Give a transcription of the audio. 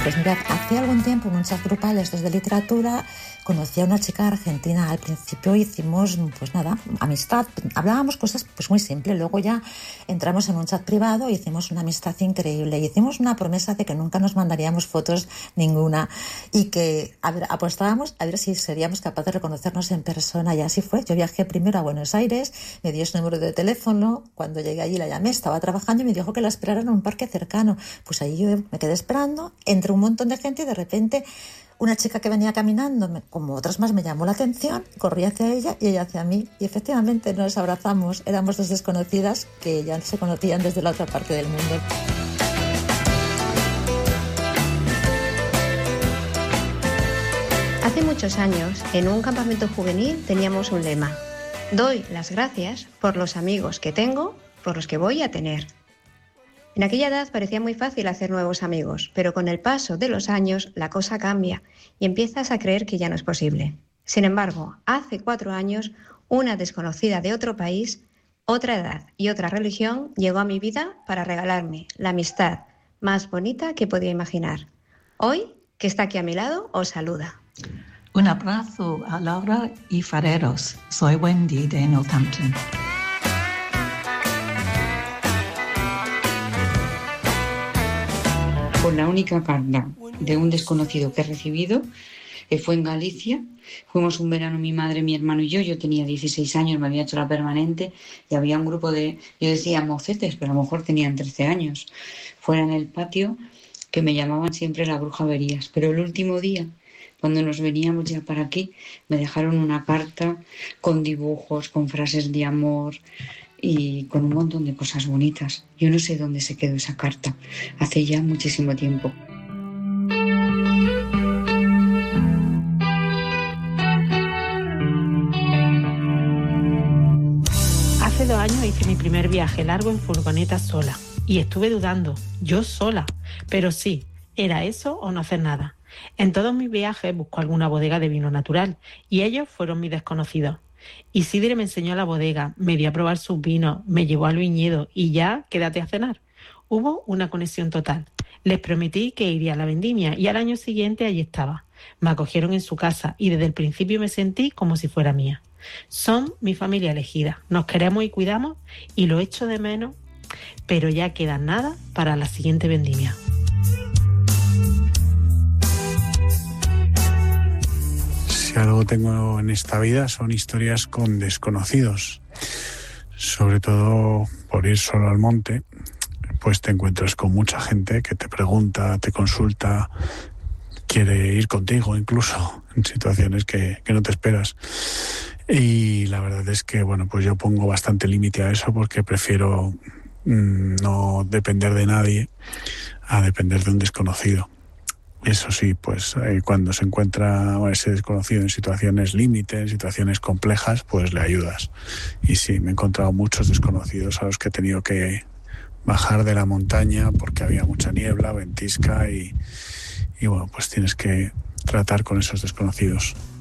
Pues mira, hace algún tiempo en un chat grupal estos de literatura conocí a una chica argentina. Al principio hicimos, pues nada, amistad. Hablábamos cosas pues muy simples. Luego ya entramos en un chat privado y hicimos una amistad increíble. Y hicimos una promesa de que nunca nos mandaríamos fotos ninguna y que apostábamos a ver si seríamos capaces de reconocernos en persona. Y así fue. Yo viajé primero a Buenos Aires, me dio su número de teléfono. Cuando llegué allí la llamé, estaba trabajando y me dijo que la esperara en un parque cercano. Pues allí yo me quedé esperando, entre un montón de gente y de repente una chica que venía caminando, como otras más, me llamó la atención, corrí hacia ella y ella hacia mí. Y efectivamente nos abrazamos. Éramos dos desconocidas que ya se conocían desde la otra parte del mundo. Hace muchos años, en un campamento juvenil, teníamos un lema: doy las gracias por los amigos que tengo, por los que voy a tener. En aquella edad parecía muy fácil hacer nuevos amigos, pero con el paso de los años la cosa cambia y empiezas a creer que ya no es posible. Sin embargo, hace 4 años, una desconocida de otro país, otra edad y otra religión llegó a mi vida para regalarme la amistad más bonita que podía imaginar. Hoy, que está aquí a mi lado, os saluda. Un abrazo a Laura y Fareros. Soy Wendy de Northampton. Pues la única carta de un desconocido que he recibido fue en Galicia. Fuimos un verano mi madre, mi hermano y yo tenía 16 años, me había hecho la permanente y había un grupo de, yo decía mocetes, pero a lo mejor tenían 13 años, fuera en el patio, que me llamaban siempre la bruja Verías. Pero el último día, cuando nos veníamos ya para aquí, me dejaron una carta con dibujos, con frases de amor y con un montón de cosas bonitas. Yo no sé dónde se quedó esa carta, hace ya muchísimo tiempo. Hace 2 años hice mi primer viaje largo en furgoneta sola y estuve dudando, yo sola, pero sí, ¿era eso o no hacer nada? En todos mis viajes busco alguna bodega de vino natural y ellos fueron mis desconocidos. Isidre me enseñó la bodega, me dio a probar sus vinos, me llevó al viñedo y ya quédate a cenar. Hubo una conexión total. Les prometí que iría a la vendimia y al año siguiente allí estaba. Me acogieron en su casa y desde el principio me sentí como si fuera mía. Son mi familia elegida, nos queremos y cuidamos y lo echo de menos, pero ya queda nada para la siguiente vendimia. Si algo tengo en esta vida son historias con desconocidos, sobre todo por ir solo al monte, pues te encuentras con mucha gente que te pregunta, te consulta, quiere ir contigo incluso en situaciones que no te esperas. Y la verdad es que, bueno, pues yo pongo bastante límite a eso porque prefiero no depender de nadie a depender de un desconocido. Eso sí, pues cuando se encuentra ese desconocido en situaciones límite, en situaciones complejas, pues le ayudas. Y sí, me he encontrado muchos desconocidos a los que he tenido que bajar de la montaña porque había mucha niebla, ventisca y bueno, pues tienes que tratar con esos desconocidos.